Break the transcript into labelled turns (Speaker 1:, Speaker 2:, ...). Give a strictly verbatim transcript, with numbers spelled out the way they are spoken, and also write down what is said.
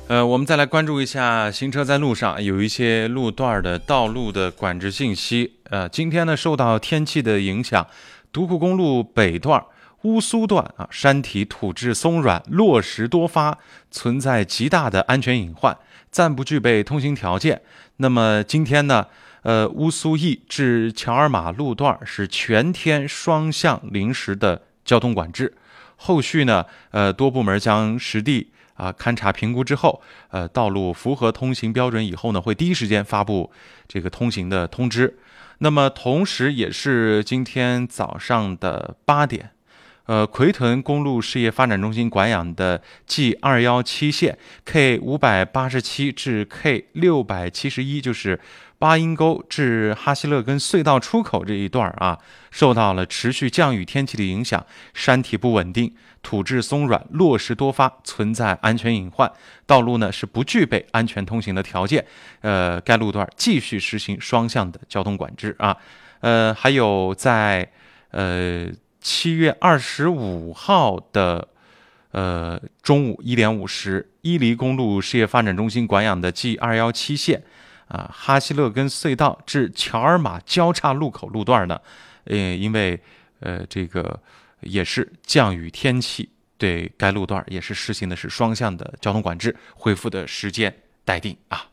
Speaker 1: 呃，我们再来关注一下行车在路上有一些路段的道路的管制信息。呃，今天呢，受到天气的影响，独库公路北段、乌苏段啊，山体土质松软，落石多发，存在极大的安全隐患，暂不具备通行条件。那么今天呢，呃，乌苏驿至乔尔玛路段是全天双向临时的交通管制。后续呢，呃，多部门将实地啊，勘察评估之后，呃，道路符合通行标准以后呢，会第一时间发布这个通行的通知。那么，同时也是今天早上的八点，呃，奎屯公路事业发展中心管养的 G 二一七线 K 五百八十七至 K 六百七十一，就是八阴沟至哈希勒根隧道出口这一段啊，受到了持续降雨天气的影响，山体不稳定，土质松软，落石多发，存在安全隐患，道路呢是不具备安全通行的条件。呃，该路段继续实行双向的交通管制啊。呃，还有在呃七月二十五号的呃中午一点五十，伊犁公路事业发展中心管养的 G 二一七线。啊，哈希勒根隧道至乔尔玛交叉路口路段呢，呃，因为呃这个也是降雨天气，对该路段也是实行的是双向的交通管制，恢复的时间待定啊。